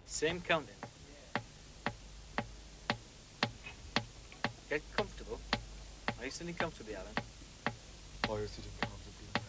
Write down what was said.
Same counting. Get comfortable. Nice and comfortably, Alan. Oh, you're sitting